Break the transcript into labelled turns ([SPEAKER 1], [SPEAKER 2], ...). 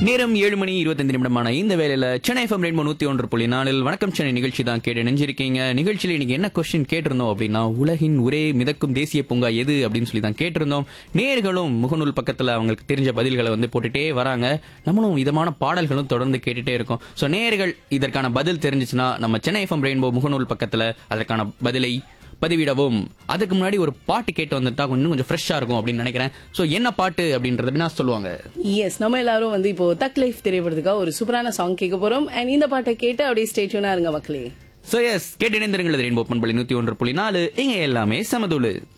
[SPEAKER 1] நேரம் 7:25 இந்த வேலையில சென்னை எஃப்எம் ரெயின்போ 101.4 வணக்கம் சென்னை நிகழ்ச்சி தான் கேட்டு நினைஞ்சிருக்கீங்க. நிகழ்ச்சியில இன்னைக்கு என்ன கொஸ்டின் கேட்டிருந்தோம் அப்படின்னா, உலகின் ஒரே மிதக்கும் தேசிய பூங்கா எது அப்படின்னு சொல்லி தான் கேட்டிருந்தோம். நேர்களும் முகநூல் பக்கத்துல அவங்களுக்கு தெரிஞ்ச பதில்களை போட்டுட்டே வராங்க. நம்மளும் இதமான பாடல்களும் தொடர்ந்து கேட்டுட்டே இருக்கோம். சோ நேர்கள் இதற்கான பதில் தெரிஞ்சிச்சுன்னா நம்ம சென்னை எஃப்எம் ரெயின்போ முகநூல் பக்கத்துல அதற்கான பதிலை பதிவிடவும். அதுக்கு முன்னாடி ஒரு பாட்டு கேட்டு வந்துட்டா கொஞ்சம் ஃப்ரெஷ்ஷா இருக்கும் அப்படின்னு நினைக்கிறேன். சோ என்ன பாட்டு அப்படின்றத நான் சொல்லுவாங்க.
[SPEAKER 2] எஸ், நம்ம எல்லாரும் இப்போ தக் லைஃப் திரைப்படத்துக்காக ஒரு சூப்பரான சாங் கேட்க போறோம். அண்ட் இந்த பாட்டை கேட்டு அப்படியே ஸ்டே டியூனா இருங்க மக்களே.
[SPEAKER 1] சோ எஸ், கேட்டு இணைந்திருங்கள். ரெயின்போ பண்பலை 101.4 இங்க எல்லாமே சமதுளு.